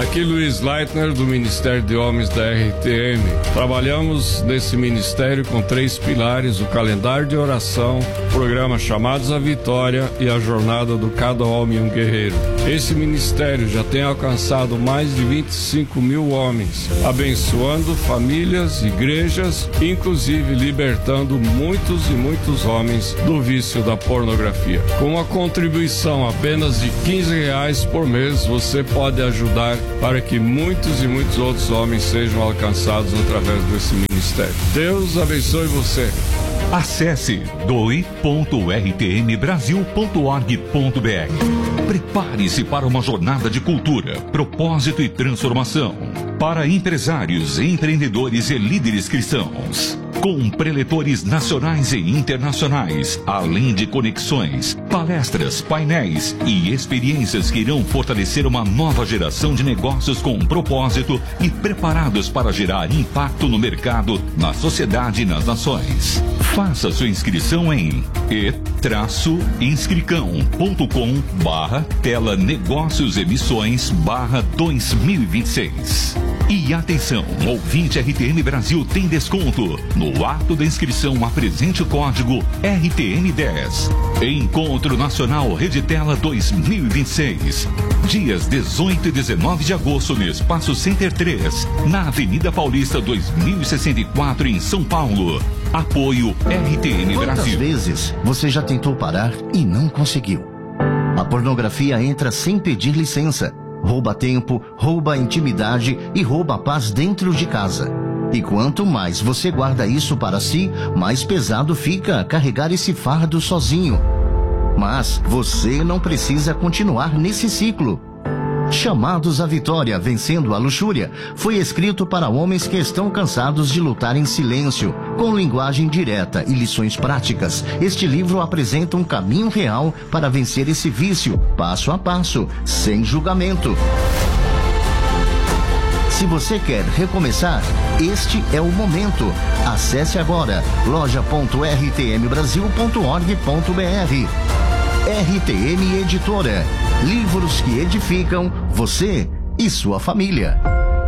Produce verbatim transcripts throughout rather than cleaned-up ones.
Aqui Luiz Leitner, do Ministério de Homens da R T M. Trabalhamos nesse ministério com três pilares: o calendário de oração, o programa Chamados à Vitória e a jornada do Cada Homem um Guerreiro. Esse ministério já tem alcançado mais de vinte e cinco mil homens, abençoando famílias, igrejas, inclusive libertando muitos e muitos homens do vício da pornografia. Com uma contribuição apenas de quinze reais por mês, você pode ajudar para que muitos e muitos outros homens sejam alcançados através desse ministério. Deus abençoe você. Acesse doe ponto r t m brasil ponto org ponto b r. Prepare-se para uma jornada de cultura, propósito e transformação para empresários, empreendedores e líderes cristãos. Com preletores nacionais e internacionais, além de conexões, palestras, painéis e experiências que irão fortalecer uma nova geração de negócios com propósito e preparados para gerar impacto no mercado, na sociedade e nas nações. Faça sua inscrição em e inscricão ponto com barra tela negócios emissões barra dois mil e vinte e seis. E atenção, ouvinte R T M Brasil tem desconto. No ato da inscrição, apresente o código R T M dez. Encontro Nacional Reditela dois mil e vinte e seis. Dias dezoito e dezenove de agosto no Espaço Center três, na Avenida Paulista dois mil e sessenta e quatro, em São Paulo. Apoio R T M Brasil. Quantas vezes você já tentou parar e não conseguiu? A pornografia entra sem pedir licença. Rouba tempo, rouba a intimidade e rouba a paz dentro de casa. E quanto mais você guarda isso para si, mais pesado fica carregar esse fardo sozinho. Mas você não precisa continuar nesse ciclo. Chamados à Vitória, Vencendo a Luxúria, foi escrito para homens que estão cansados de lutar em silêncio, com linguagem direta e lições práticas. Este livro apresenta um caminho real para vencer esse vício, passo a passo, sem julgamento. Se você quer recomeçar, este é o momento. Acesse agora loja ponto r t m brasil ponto org ponto b r. R T M Editora. Livros que edificam você e sua família.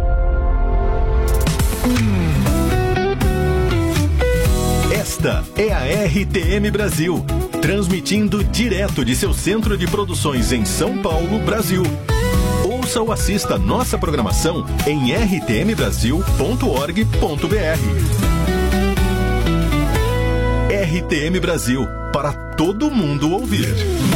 Esta é a R T M Brasil, transmitindo direto de seu centro de produções em São Paulo, Brasil. Ouça ou assista nossa programação em r t m brasil ponto org ponto b r. R T M Brasil, para todo mundo ouvir.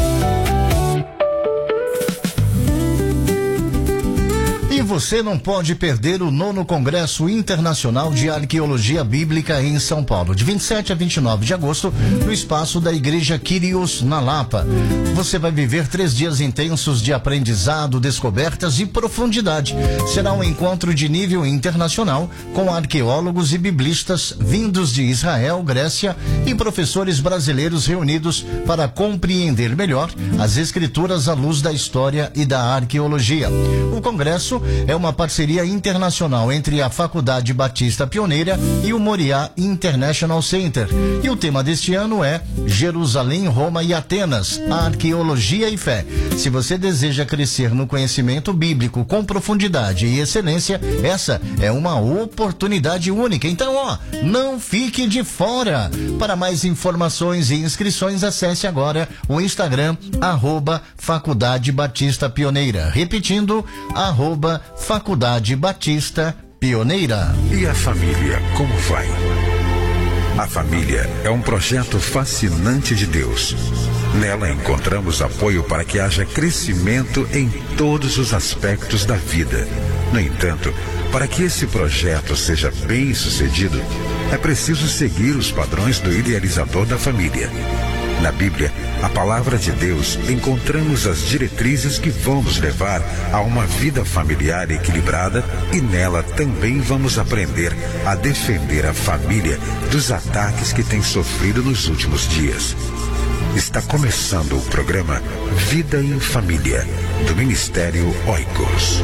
E você não pode perder o nono Congresso Internacional de Arqueologia Bíblica em São Paulo, de vinte e sete a vinte e nove de agosto, no espaço da Igreja Kyrios, na Lapa. Você vai viver três dias intensos de aprendizado, descobertas e profundidade. Será um encontro de nível internacional com arqueólogos e biblistas vindos de Israel, Grécia e professores brasileiros reunidos para compreender melhor as escrituras à luz da história e da arqueologia. O congresso é uma parceria internacional entre a Faculdade Batista Pioneira e o Moriá International Center. E o tema deste ano é Jerusalém, Roma e Atenas, Arqueologia e Fé. Se você deseja crescer no conhecimento bíblico com profundidade e excelência, essa é uma oportunidade única. Então, ó, não fique de fora. Para mais informações e inscrições, acesse agora o Instagram, arroba Faculdade Batista Pioneira. Repetindo, arroba Faculdade Batista Pioneira. E a família, como vai? A família é um projeto fascinante de Deus. Nela encontramos apoio para que haja crescimento em todos os aspectos da vida. No entanto, para que esse projeto seja bem sucedido, é preciso seguir os padrões do idealizador da família. Na Bíblia, a palavra de Deus, encontramos as diretrizes que vão nos levar a uma vida familiar equilibrada, e nela também vamos aprender a defender a família dos ataques que tem sofrido nos últimos dias. Está começando o programa Vida em Família, do Ministério Oikos.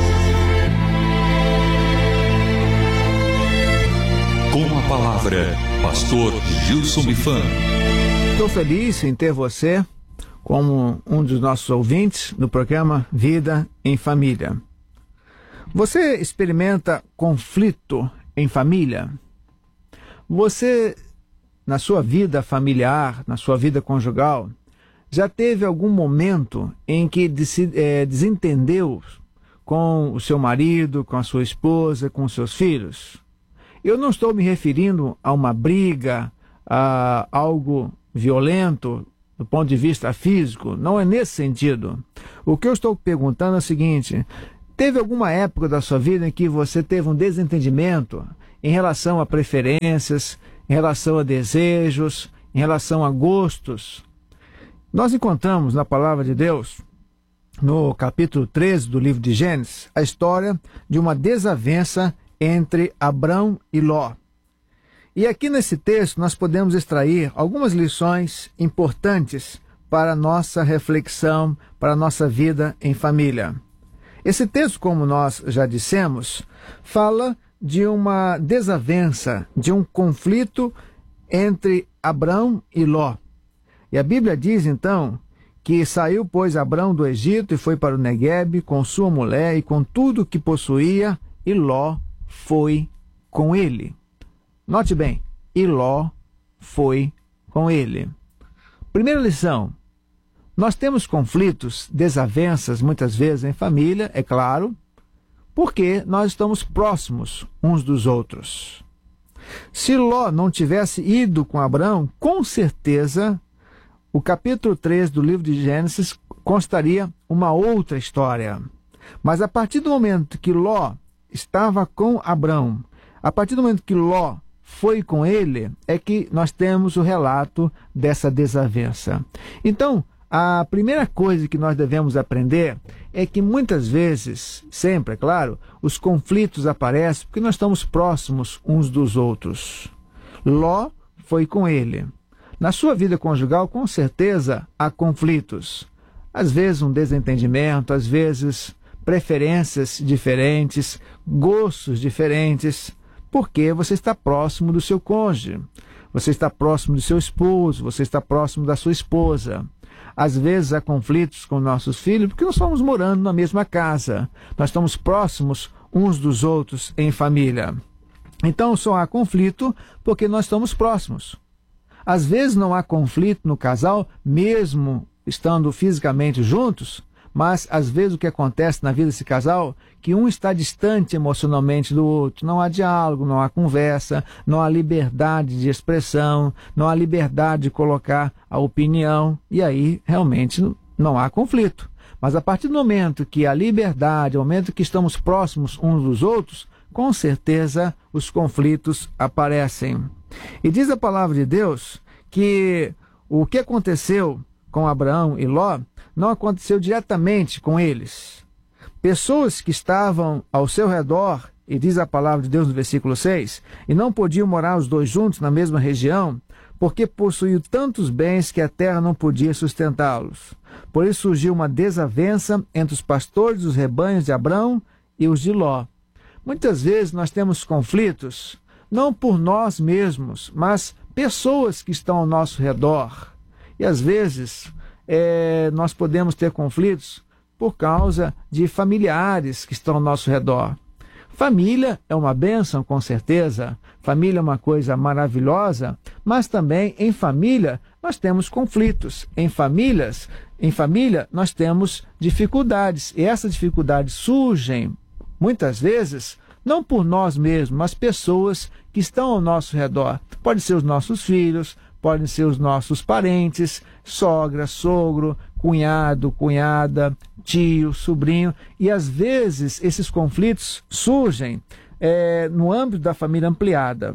Com a palavra, Pastor Gilson Mifan. Estou feliz em ter você como um dos nossos ouvintes no programa Vida em Família. Você experimenta conflito em família? Você, na sua vida familiar, na sua vida conjugal, já teve algum momento em que desi- é, desentendeu com o seu marido, com a sua esposa, com os seus filhos? Eu não estou me referindo a uma briga, a algo violento do ponto de vista físico, não é nesse sentido. O que eu estou perguntando é o seguinte: teve alguma época da sua vida em que você teve um desentendimento em relação a preferências, em relação a desejos, em relação a gostos? Nós encontramos na palavra de Deus, no capítulo treze do livro de Gênesis, a história de uma desavença entre Abrão e Ló. E aqui nesse texto nós podemos extrair algumas lições importantes para a nossa reflexão, para a nossa vida em família. Esse texto, como nós já dissemos, fala de uma desavença, de um conflito entre Abrão e Ló. E a Bíblia diz então que saiu, pois, Abrão do Egito e foi para o Neguebe com sua mulher e com tudo que possuía, e Ló foi com ele. Note bem, e Ló foi com ele. Primeira lição: nós temos conflitos, desavenças, muitas vezes em família, é claro, porque nós estamos próximos uns dos outros. Se Ló não tivesse ido com Abrão, com certeza o capítulo três do livro de Gênesis constaria uma outra história. Mas a partir do momento que Ló estava com Abrão, a partir do momento que Ló foi com ele, é que nós temos o relato dessa desavença. Então, a primeira coisa que nós devemos aprender é que muitas vezes, sempre, é claro, os conflitos aparecem porque nós estamos próximos uns dos outros. Ló foi com ele. Na sua vida conjugal, com certeza, há conflitos. Às vezes um desentendimento, às vezes preferências diferentes, gostos diferentes, porque você está próximo do seu cônjuge, você está próximo do seu esposo, você está próximo da sua esposa. Às vezes há conflitos com nossos filhos porque nós estamos morando na mesma casa, nós estamos próximos uns dos outros em família. Então só há conflito porque nós estamos próximos. Às vezes não há conflito no casal, mesmo estando fisicamente juntos, mas às vezes o que acontece na vida desse casal, que um está distante emocionalmente do outro, não há diálogo, não há conversa, não há liberdade de expressão, não há liberdade de colocar a opinião, e aí realmente não há conflito. Mas a partir do momento que há liberdade, ao momento que estamos próximos uns dos outros, com certeza os conflitos aparecem. E diz a palavra de Deus que o que aconteceu com Abraão e Ló não aconteceu diretamente com eles. Pessoas que estavam ao seu redor, e diz a palavra de Deus no versículo seis, e não podiam morar os dois juntos na mesma região, porque possuíam tantos bens que a terra não podia sustentá-los. Por isso surgiu uma desavença entre os pastores dos rebanhos de Abrão e os de Ló. Muitas vezes nós temos conflitos, não por nós mesmos, mas pessoas que estão ao nosso redor. E às vezes é, nós podemos ter conflitos por causa de familiares que estão ao nosso redor. Família é uma bênção, com certeza. Família é uma coisa maravilhosa, mas também em família nós temos conflitos. Em famílias, em família nós temos dificuldades. E essas dificuldades surgem, muitas vezes, não por nós mesmos, mas pessoas que estão ao nosso redor. Podem ser os nossos filhos, podem ser os nossos parentes, sogra, sogro, cunhado, cunhada, tio, sobrinho. E às vezes esses conflitos surgem é, no âmbito da família ampliada.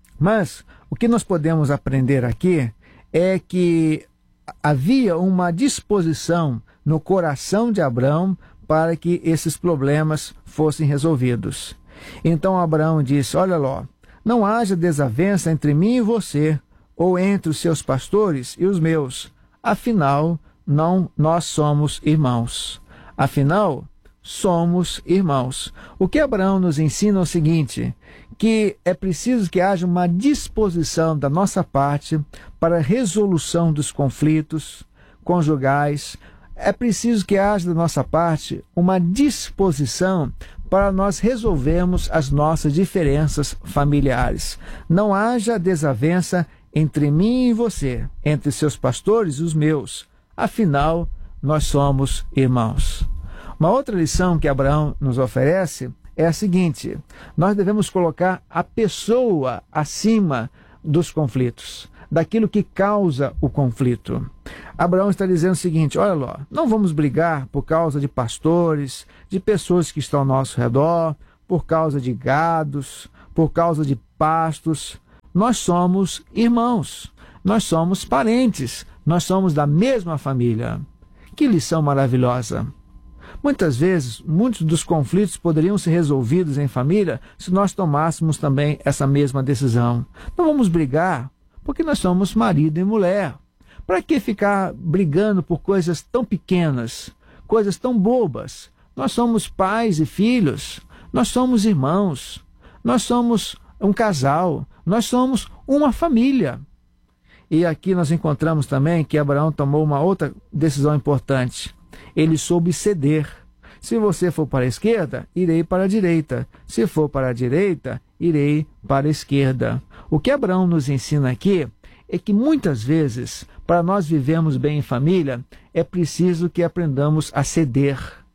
Mas o que nós podemos aprender aqui é que havia uma disposição no coração de Abraão para que esses problemas fossem resolvidos. Então Abraão disse: olha Ló, não haja desavença entre mim e você, ou entre os seus pastores e os meus. Afinal, não, nós somos irmãos. Afinal, somos irmãos. O que Abraão nos ensina é o seguinte, que é preciso que haja uma disposição da nossa parte para a resolução dos conflitos conjugais. É preciso que haja da nossa parte uma disposição para nós resolvermos as nossas diferenças familiares. Não haja desavença entre mim e você, entre seus pastores e os meus. Afinal, nós somos irmãos. Uma outra lição que Abraão nos oferece é a seguinte: nós devemos colocar a pessoa acima dos conflitos, daquilo que causa o conflito. Abraão está dizendo o seguinte: olha lá, não vamos brigar por causa de pastores, de pessoas que estão ao nosso redor, por causa de gados, por causa de pastos. Nós somos irmãos, nós somos parentes, nós somos da mesma família. Que lição maravilhosa! Muitas vezes, muitos dos conflitos poderiam ser resolvidos em família se nós tomássemos também essa mesma decisão. Não vamos brigar porque nós somos marido e mulher. Para que ficar brigando por coisas tão pequenas, coisas tão bobas? Nós somos pais e filhos, nós somos irmãos, nós somos um casal, nós somos uma família. E aqui nós encontramos também que Abraão tomou uma outra decisão importante. Ele soube ceder. Se você for para a esquerda, irei para a direita. Se for para a direita, irei para a esquerda. O que Abraão nos ensina aqui é que muitas vezes, para nós vivermos bem em família, é preciso que aprendamos a ceder.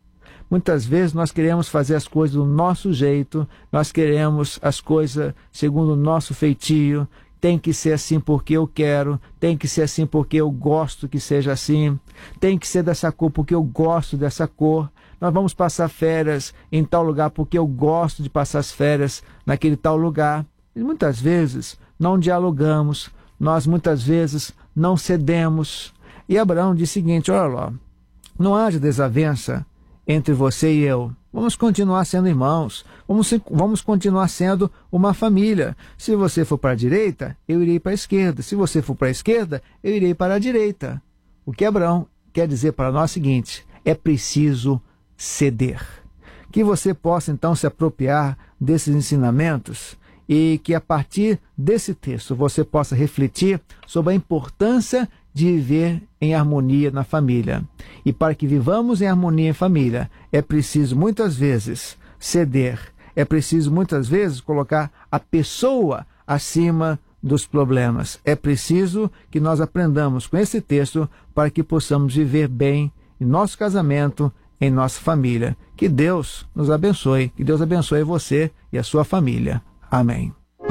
Muitas vezes nós queremos fazer as coisas do nosso jeito, nós queremos as coisas segundo o nosso feitio. Tem que ser assim porque eu quero, tem que ser assim porque eu gosto que seja assim, tem que ser dessa cor porque eu gosto dessa cor. Nós vamos passar férias em tal lugar porque eu gosto de passar as férias naquele tal lugar. E muitas vezes não dialogamos, nós muitas vezes não cedemos. E Abraão diz o seguinte: olha lá, não haja desavença entre você e eu. Vamos continuar sendo irmãos, vamos, vamos continuar sendo uma família. Se você for para a direita, eu irei para a esquerda. Se você for para a esquerda, eu irei para a direita. O que Abraão quer dizer para nós é o seguinte: é preciso ceder. Que você possa então se apropriar desses ensinamentos e que a partir desse texto você possa refletir sobre a importância de viver em harmonia na família. E para que vivamos em harmonia em família, é preciso muitas vezes ceder, é preciso muitas vezes colocar a pessoa acima dos problemas. É preciso que nós aprendamos com esse texto para que possamos viver bem em nosso casamento, em nossa família. Que Deus nos abençoe, que Deus abençoe você e a sua família. Amém.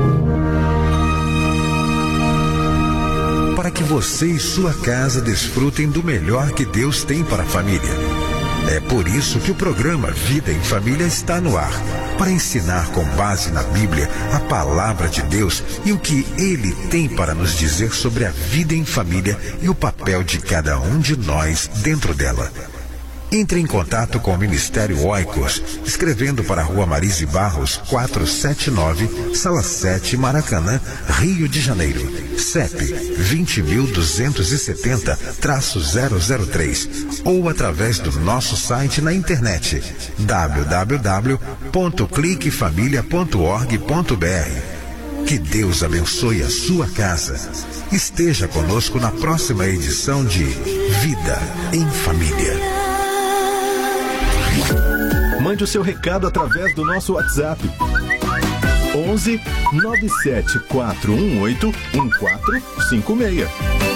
Para que você e sua casa desfrutem do melhor que Deus tem para a família. É por isso que o programa Vida em Família está no ar, para ensinar com base na Bíblia a palavra de Deus e o que Ele tem para nos dizer sobre a vida em família e o papel de cada um de nós dentro dela. Entre em contato com o Ministério Oikos, escrevendo para a Rua Marise Barros, quatrocentos e setenta e nove, Sala sete, Maracanã, Rio de Janeiro. C E P vinte mil duzentos e setenta, zero zero três. Ou através do nosso site na internet, w w w ponto clique família ponto org ponto b r. Que Deus abençoe a sua casa. Esteja conosco na próxima edição de Vida em Família. Mande o seu recado através do nosso WhatsApp. onze nove sete quatro um oito um quatro cinco seis.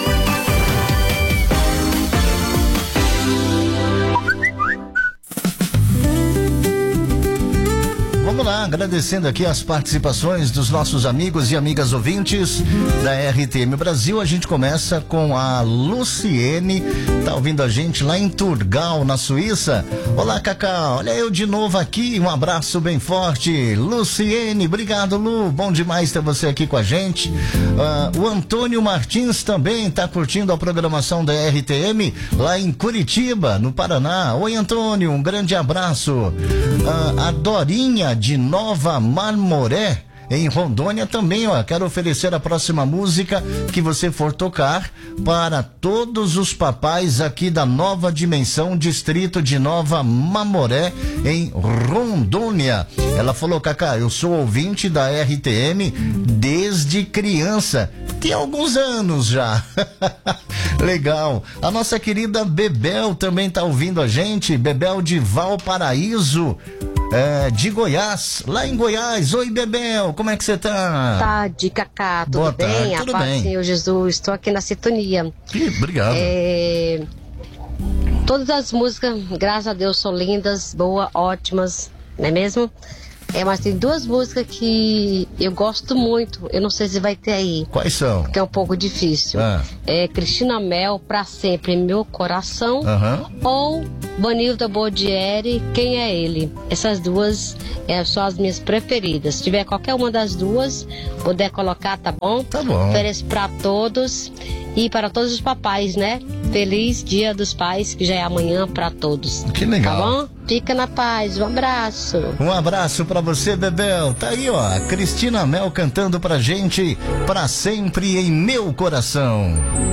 Vamos lá, agradecendo aqui as participações dos nossos amigos e amigas ouvintes da R T M Brasil. A gente começa com a Luciene, tá ouvindo a gente lá em Turgal, na Suíça. Olá, Cacá, olha eu de novo aqui, um abraço bem forte. Luciene, obrigado, Lu, bom demais ter você aqui com a gente. Uh, o Antônio Martins também tá curtindo a programação da R T M lá em Curitiba, no Paraná. Oi, Antônio, um grande abraço. Uh, a Dorinha de Nova Marmoré, em Rondônia também, ó, quero oferecer a próxima música que você for tocar para todos os papais aqui da Nova Dimensão, distrito de Nova Mamoré, em Rondônia. Ela falou: Cacá, eu sou ouvinte da R T M desde criança, tem alguns anos já. Legal. A nossa querida Bebel também tá ouvindo a gente. Bebel de Valparaíso, é, de Goiás, lá em Goiás. Oi, Bebel, como é que você tá? Tarde, Cacá, tudo Boa bem? tarde, A tudo paz bem. do Senhor Jesus, estou aqui na sintonia. Ih, obrigado. É... Todas as músicas, graças a Deus, são lindas, boas, ótimas, não é mesmo? É, mas tem duas músicas que eu gosto muito, eu não sei se vai ter aí. Quais são? Que é um pouco difícil. Ah. É Cristina Mel, Pra Sempre em Meu Coração, Aham. ou Vanilda Bordieri, Quem é Ele? Essas duas é, são as minhas preferidas. Se tiver qualquer uma das duas, puder colocar, tá bom? Tá bom. Ofereço pra todos e para todos os papais, né? Feliz Dia dos Pais, que já é amanhã pra todos. Que legal. Tá bom? Fica na paz, um abraço. Um abraço pra você, Bebel. Tá aí, ó, a Cristina Mel cantando pra gente Pra Sempre em Meu Coração.